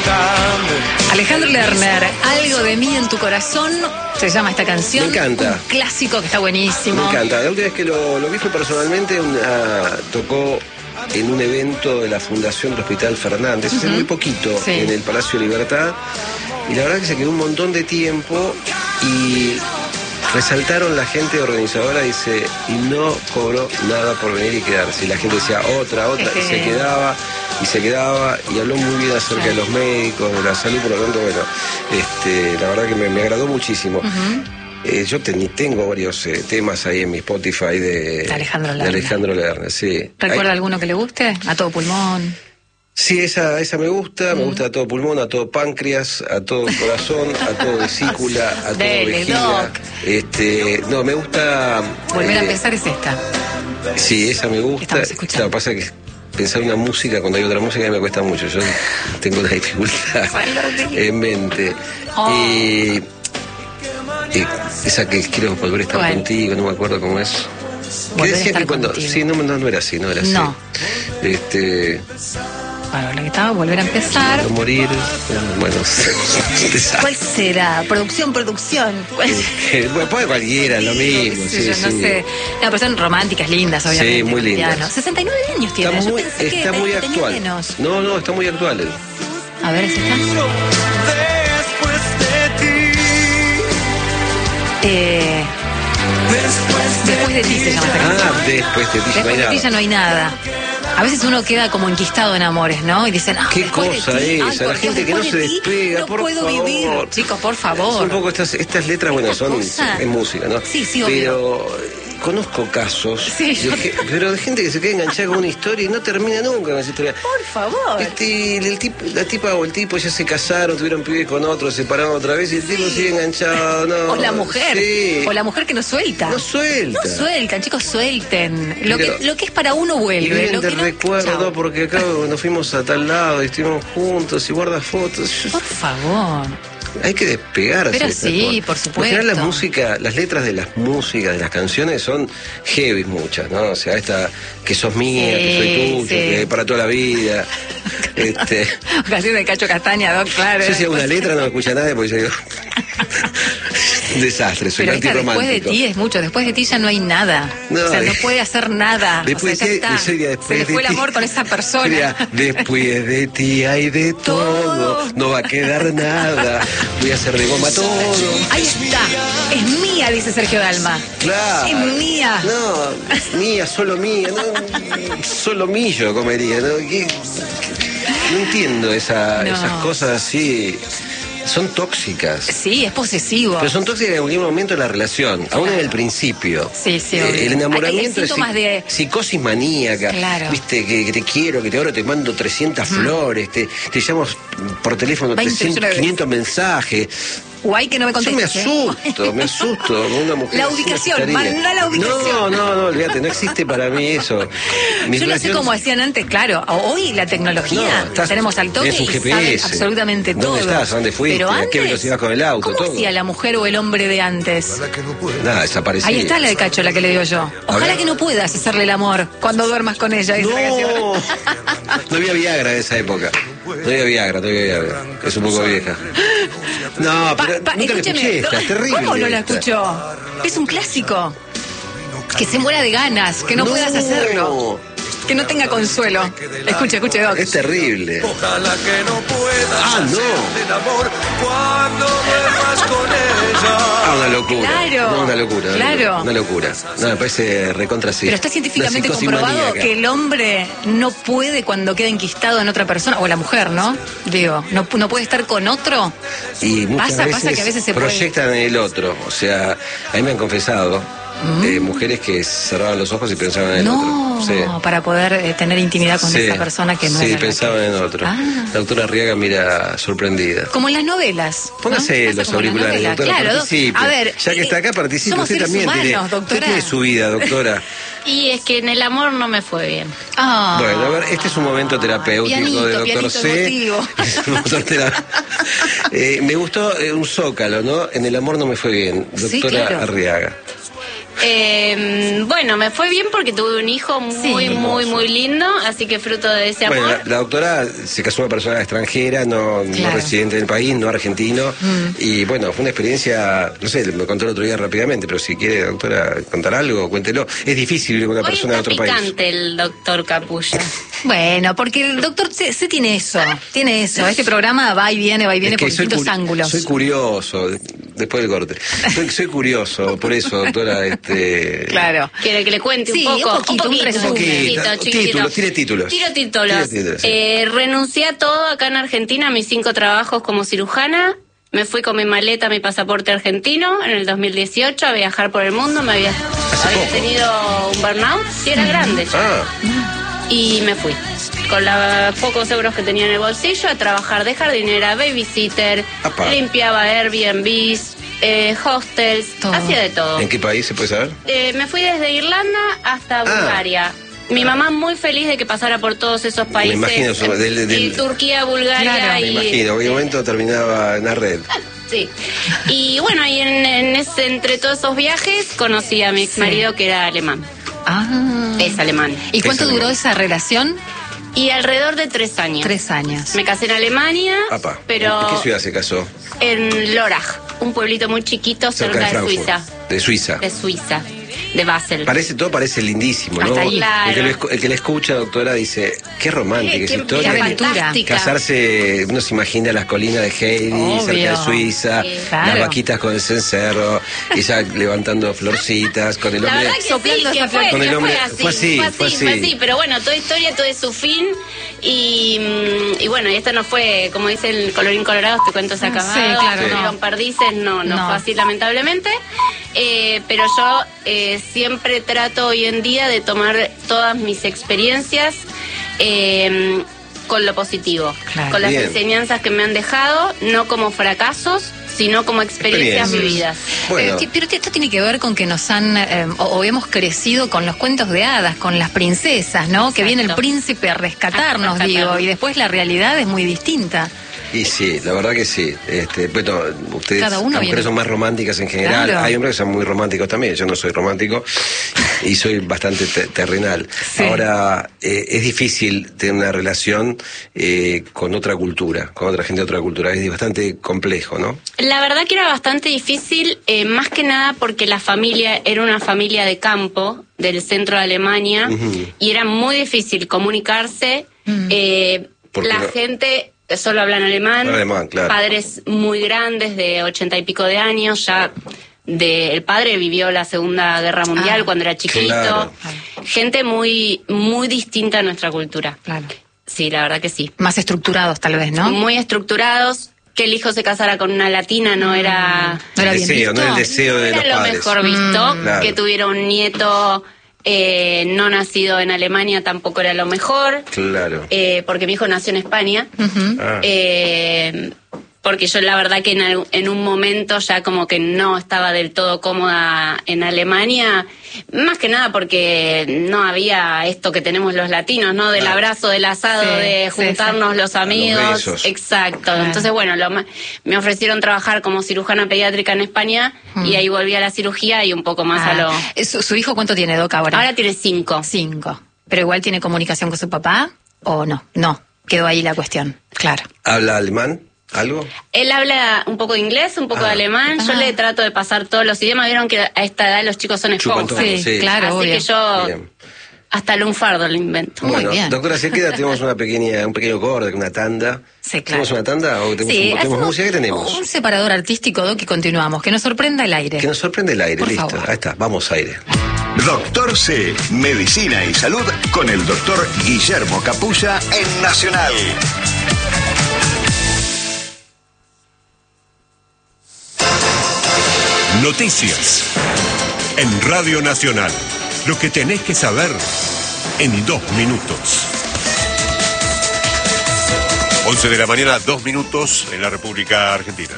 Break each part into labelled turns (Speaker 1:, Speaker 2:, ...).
Speaker 1: Alejandro Lerner, Algo de mí en tu corazón, se llama esta canción.
Speaker 2: Me encanta.
Speaker 1: Un clásico que está buenísimo.
Speaker 2: Me encanta. La última vez que lo vi fue personalmente, tocó en un evento de la Fundación del Hospital Fernández, hace muy poquito, en el Palacio Libertad, y la verdad que se quedó un montón de tiempo y resaltaron la gente organizadora, dice, y no cobró nada por venir y quedarse. Y la gente decía otra, y se quedaba, y habló muy bien acerca de los médicos, de la salud, por lo tanto, bueno, la verdad que me agradó muchísimo. Yo tengo varios temas ahí en mi Spotify de Alejandro Lerner, sí.
Speaker 1: ¿Recuerda alguno que le guste? A todo pulmón.
Speaker 2: Sí, esa me gusta a todo pulmón, a todo páncreas, a todo corazón, a todo vesícula, a todo vejiga. No, me gusta...
Speaker 1: Volver a empezar es esta.
Speaker 2: Sí, esa me gusta. Lo que pasa es que pensar una música cuando hay otra música me cuesta mucho. Yo tengo una dificultad en mente. Y esa que quiero volver a estar contigo, no me acuerdo cómo es. ¿Qué decía que cuando? Contigo. Sí, no era así, no era así.
Speaker 1: No. Bueno, la que estaba, volver a empezar.
Speaker 2: No morir, bueno.
Speaker 1: ¿Cuál será? Producción.
Speaker 2: Bueno, puede cualquiera, lo mismo.
Speaker 1: No sé. No, pero son románticas, lindas, obviamente.
Speaker 2: Sí, muy lindas.
Speaker 1: 69 años tiene.
Speaker 2: Está muy actual.
Speaker 1: Menos.
Speaker 2: No, está muy actual.
Speaker 1: A ver, ¿es esta? Después de ti se llama esta canción.
Speaker 2: Después de ti
Speaker 1: ya no hay nada. A veces uno queda como enquistado en amores, ¿no? Y dicen,
Speaker 2: ¿qué cosa es? La gente que no se despega, por favor.
Speaker 1: No puedo vivir, chicos, por favor.
Speaker 2: Es un poco estas letras, bueno, es música, ¿no?
Speaker 1: Sí, obvio.
Speaker 2: Pero conozco casos, pero de gente que se queda enganchada con una historia y no termina nunca con esa historia.
Speaker 1: Por favor.
Speaker 2: La tipa o el tipo ya se casaron, tuvieron pibes con otro, se separaron otra vez y el tipo sigue enganchado, ¿no?
Speaker 1: O la mujer.
Speaker 2: Sí.
Speaker 1: O la mujer que no suelta.
Speaker 2: No sueltan,
Speaker 1: chicos, suelten. Lo que es para uno vuelve.
Speaker 2: Y lo que recuerdo, porque acá nos fuimos a tal lado y estuvimos juntos y guarda fotos.
Speaker 1: Por favor.
Speaker 2: Hay que despegarse.
Speaker 1: Pero sí, por supuesto.
Speaker 2: En general las letras de las músicas, de las canciones son heavy muchas, ¿no? O sea, esta que sos mía, que soy tuya, que para toda la vida.
Speaker 1: Canción de Cacho Castaña, Doc, claro.
Speaker 2: Yo si hago una letra no me escucha nadie porque yo digo... Un desastre, soy antirromántico.
Speaker 1: Después de ti es mucho, después de ti ya no hay nada. No puede hacer nada.
Speaker 2: Después
Speaker 1: ya está. Se le fue el amor con esa persona.
Speaker 2: Después de ti hay de todo, no va a quedar nada. Voy a hacer de goma todo.
Speaker 1: Ahí está. Es mía, dice Sergio Dalma.
Speaker 2: Claro.
Speaker 1: Es mía.
Speaker 2: No, mía, solo mía. No, solo millo comería. No entiendo esas cosas así. Son tóxicas.
Speaker 1: Sí, es posesivo.
Speaker 2: Pero son tóxicas en cualquier momento de la relación, aún en el principio.
Speaker 1: Sí.
Speaker 2: El enamoramiento es
Speaker 1: de
Speaker 2: psicosis maníaca.
Speaker 1: Claro.
Speaker 2: Viste, que te quiero, que te ahora te mando 300 flores, te llamo por teléfono 500 mensajes.
Speaker 1: Guay que no me contestes.
Speaker 2: Yo me asusto con una mujer.
Speaker 1: La ubicación, manda la ubicación.
Speaker 2: No, olvídate, no existe para mí eso.
Speaker 1: Yo no sé cómo hacían antes, claro. Hoy la tecnología, tenemos al toque
Speaker 2: un
Speaker 1: y
Speaker 2: GPS,
Speaker 1: saben absolutamente todo.
Speaker 2: ¿Dónde estás? ¿Dónde fuiste?
Speaker 1: Pero
Speaker 2: ¿A qué velocidad con el auto?
Speaker 1: ¿Cómo hacía la mujer o el hombre de antes?
Speaker 2: Nada, desaparecía.
Speaker 1: Ahí está la de Cacho, la que le digo yo. Ojalá que no puedas hacerle el amor cuando duermas con ella.
Speaker 2: No había Viagra en esa época. No había Viagra. Es un poco vieja. No, pero nunca la escuché, es terrible.
Speaker 1: ¿Cómo no la escuchó? Es un clásico. Que se muera de ganas, que no puedas hacerlo. Que no tenga consuelo. Escuche, Doc.
Speaker 2: Es terrible.
Speaker 3: Ojalá que no puedas hacer el amor cuando duermas con ella.
Speaker 2: Una locura.
Speaker 1: Claro.
Speaker 2: No, una locura.
Speaker 1: Claro.
Speaker 2: Una locura. No, me parece recontra sí.
Speaker 1: Pero está científicamente comprobado que el hombre no puede cuando queda enquistado en otra persona, o la mujer, ¿no? Digo, no puede estar con otro.
Speaker 2: Y
Speaker 1: pasa que a veces se
Speaker 2: proyectan en el otro. O sea, a mí me han confesado mujeres que cerraban los ojos y pensaban en el otro. Sí.
Speaker 1: Para poder tener intimidad con esa persona que no era.
Speaker 2: Sí, pensaban en otro. La doctora Arriaga mira sorprendida.
Speaker 1: Como en las novelas.
Speaker 2: Póngase los auriculares, doctora.
Speaker 1: Claro,
Speaker 2: participe.
Speaker 1: A ver,
Speaker 2: ya que está acá, participe.
Speaker 1: Somos
Speaker 2: Usted también
Speaker 1: humanos, doctora.
Speaker 2: Usted tiene su vida, doctora.
Speaker 4: Y es que en el amor no me fue bien.
Speaker 2: Bueno, a ver, este es un momento terapéutico de doctor C. Me gustó un zócalo, ¿no? En el amor no me fue bien, doctora Arriaga.
Speaker 4: Bueno, me fue bien porque tuve un hijo muy lindo, así que fruto de ese amor.
Speaker 2: Bueno, la doctora se casó una persona extranjera, no residente del país, no argentino, y bueno, fue una experiencia, no sé, me contó el otro día rápidamente, pero si quiere, doctora, contar algo, cuéntelo. Es difícil con una persona de otro país.
Speaker 4: Es picante el doctor Capulla.
Speaker 1: Bueno, porque el doctor se tiene eso. Este programa va y viene por distintos ángulos.
Speaker 2: Soy curioso, después del corte. Soy curioso, por eso, doctora,
Speaker 1: Claro.
Speaker 4: ¿Quiere que le cuente un poco?
Speaker 1: Un resumen.
Speaker 2: Tire títulos.
Speaker 4: Tiro títulos. Renuncié a todo acá en Argentina, a mis 5 trabajos como cirujana. Me fui con mi maleta, mi pasaporte argentino en el 2018 a viajar por el mundo. Había tenido un burnout, sí, era grande ya. Y me fui con los pocos euros que tenía en el bolsillo a trabajar de jardinera, babysitter, limpiaba Airbnbs, hostels, hacía de todo.
Speaker 2: ¿En qué país se puede saber?
Speaker 4: Me fui desde Irlanda hasta Bulgaria. Mi mamá muy feliz de que pasara por todos esos países.
Speaker 2: Me imagino,
Speaker 4: Turquía, Bulgaria
Speaker 2: me imagino, en un momento terminaba en la red.
Speaker 4: Sí. Y bueno, y entre todos esos viajes conocí a mi ex marido que era alemán. Es alemán.
Speaker 1: ¿Y cuánto duró esa relación?
Speaker 4: Y alrededor de 3 años.
Speaker 1: 3 años.
Speaker 4: Me casé en Alemania, pero...
Speaker 2: ¿En qué ciudad se casó?
Speaker 4: En Lörrach, un pueblito muy chiquito cerca de Suiza.
Speaker 2: ¿De Suiza?
Speaker 4: De Suiza, de Basel.
Speaker 2: Todo parece lindísimo, ¿no?
Speaker 4: Claro.
Speaker 2: El que le escucha, doctora, dice, qué romántica esa historia.
Speaker 1: Qué aventura.
Speaker 2: Casarse, uno se imagina las colinas de Heidi, cerca de Suiza, las vaquitas con el cencerro, ella levantando florcitas, con el hombre...
Speaker 4: La verdad que
Speaker 2: fue así,
Speaker 4: pero bueno, toda historia, todo es su fin, y bueno, y esto no fue, como dice el colorín colorado, este cuento se ha acabado, con perdices, no fue así lamentablemente, pero yo siempre trato hoy en día de tomar todas mis experiencias con lo positivo, con las enseñanzas que me han dejado, no como fracasos, sino como experiencias vividas.
Speaker 1: Bueno. Pero esto tiene que ver con que nos han, o hemos crecido con los cuentos de hadas, con las princesas, ¿no? Exacto. Que viene el príncipe a rescatarnos, y después la realidad es muy distinta.
Speaker 2: Y sí, la verdad que sí. Bueno, ustedes, las mujeres son más románticas en general. Claro. Hay hombres que son muy románticos también. Yo no soy romántico y soy bastante terrenal. Sí. Ahora, es difícil tener una relación con otra cultura, con otra gente de otra cultura. Es bastante complejo, ¿no?
Speaker 4: La verdad que era bastante difícil, más que nada porque la familia era una familia de campo, del centro de Alemania, y era muy difícil comunicarse. Gente... solo hablan alemán, claro. Padres muy grandes de 80 y pico de años, el padre vivió la Segunda Guerra Mundial cuando era chiquito, claro. Gente muy distinta a nuestra cultura. Claro. Sí, la verdad que sí.
Speaker 1: Más estructurados tal vez, ¿no?
Speaker 4: Muy estructurados. Que el hijo se casara con una latina no era
Speaker 2: el deseo de los padres.
Speaker 4: Era lo mejor visto, claro. Que tuviera un nieto no nacido en Alemania tampoco era lo mejor.
Speaker 2: Claro.
Speaker 4: Porque mi hijo nació en España. Porque yo la verdad que en un momento ya como que no estaba del todo cómoda en Alemania, más que nada porque no había esto que tenemos los latinos, ¿no? Del abrazo, del asado, de juntarnos los amigos. Los exacto. Claro. Entonces, bueno, me ofrecieron trabajar como cirujana pediátrica en España y ahí volví a la cirugía y un poco más a lo...
Speaker 1: ¿Su hijo cuánto tiene, Doc, ahora?
Speaker 4: Ahora tiene 5.
Speaker 1: 5. ¿Pero igual tiene comunicación con su papá o no? No, quedó ahí la cuestión, claro.
Speaker 2: ¿Habla alemán? ¿Algo?
Speaker 4: Él habla un poco de inglés, un poco de alemán. Yo le trato de pasar todos los idiomas. Vieron que a esta edad los chicos son esponjas.
Speaker 1: Sí, claro,
Speaker 4: así
Speaker 1: obvio.
Speaker 4: Que yo hasta el lunfardo lo invento.
Speaker 2: Bueno, doctora, si queda, tenemos un pequeño corte, una tanda.
Speaker 1: Sí, claro.
Speaker 2: ¿Tenemos una tanda o tenemos música? ¿Qué tenemos?
Speaker 1: Un separador artístico, Doc, y continuamos. Que nos sorprenda el aire.
Speaker 2: Que nos sorprenda el aire, listo.
Speaker 1: Favor.
Speaker 2: Ahí está, vamos aire.
Speaker 5: Doctor C, Medicina y Salud con el doctor Guillermo Capulla en Nacional.
Speaker 6: Noticias en Radio Nacional. Lo que tenés que saber en 2 minutos. 11 de la mañana, 2 minutos en la República Argentina.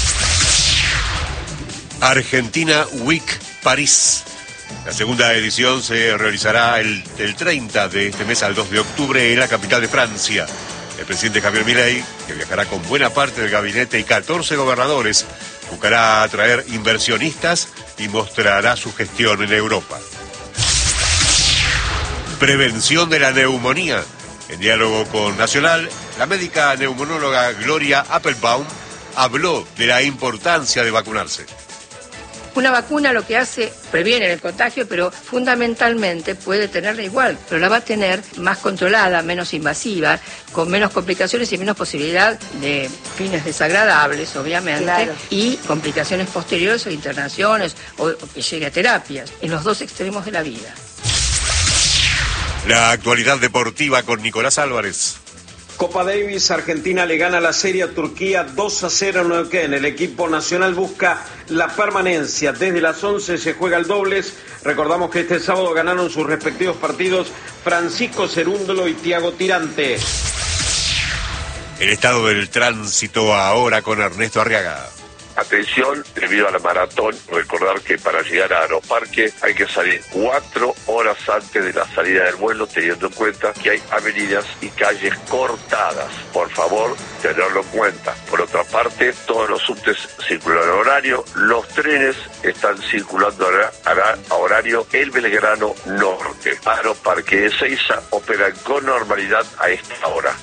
Speaker 6: Argentina Week París. La segunda edición se realizará el 30 de este mes al 2 de octubre en la capital de Francia. El presidente Javier Milei, que viajará con buena parte del gabinete y 14 gobernadores, buscará atraer inversionistas y mostrará su gestión en Europa. Prevención de la neumonía. En diálogo con Nacional, la médica neumonóloga Gloria Appelbaum habló de la importancia de vacunarse.
Speaker 7: Una vacuna lo que hace, previene el contagio, pero fundamentalmente puede tenerla igual, pero la va a tener más controlada, menos invasiva, con menos complicaciones y menos posibilidad de fines desagradables, obviamente, claro, y complicaciones posteriores o internaciones o que llegue a terapias, en los dos extremos de la vida.
Speaker 6: La actualidad deportiva con Nicolás Álvarez.
Speaker 8: Copa Davis, Argentina le gana la serie a Turquía 2-0 en Neuquén. El equipo nacional busca la permanencia. Desde las 11 se juega el dobles. Recordamos que este sábado ganaron sus respectivos partidos Francisco Cerúndolo y Tiago Tirante.
Speaker 6: El estado del tránsito ahora con Ernesto Arriaga.
Speaker 9: Atención, debido a la maratón, recordar que para llegar a Aeroparque hay que salir 4 horas antes de la salida del vuelo, teniendo en cuenta que hay avenidas y calles cortadas. Por favor, tenerlo en cuenta. Por otra parte, todos los subtes circulan a horario, los trenes están circulando a horario El Belgrano Norte. Aeroparque de Ezeiza operan con normalidad a esta hora.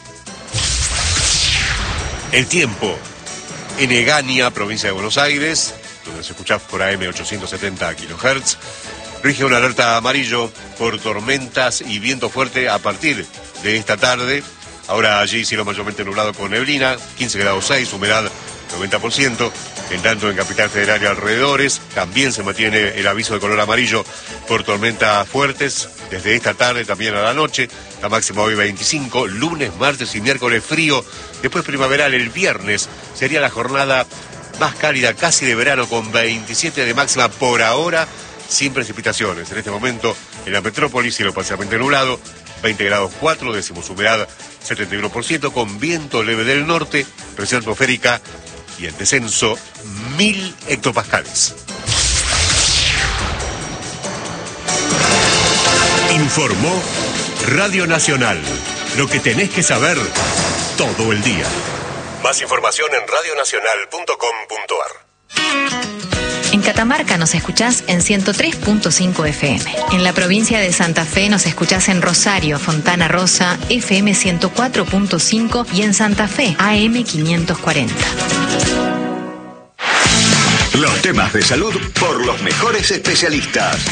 Speaker 6: El tiempo. En Egaña, provincia de Buenos Aires, donde se escucha por AM 870 kHz, rige una alerta amarillo por tormentas y viento fuerte a partir de esta tarde. Ahora allí cielo mayormente nublado con neblina, 15 grados 6, humedad 90%. En tanto en Capital Federal y alrededores también se mantiene el aviso de color amarillo por tormentas fuertes desde esta tarde también a la noche. La máxima hoy 25, lunes, martes y miércoles frío. Después primaveral el viernes sería la jornada más cálida casi de verano con 27 de máxima por ahora sin precipitaciones. En este momento en la metrópolis cielo parcialmente nublado, 20 grados 4, décimos humedad 71% con viento leve del norte, presión atmosférica y en descenso 1000 hectopascales. Informó Radio Nacional. Lo que tenés que saber todo el día. Más información en radionacional.com.ar.
Speaker 10: En Catamarca nos escuchás en 103.5 FM. En la provincia de Santa Fe nos escuchás en Rosario, Fontana Rosa, FM 104.5 y en Santa Fe, AM 540.
Speaker 5: Los temas de salud por los mejores especialistas.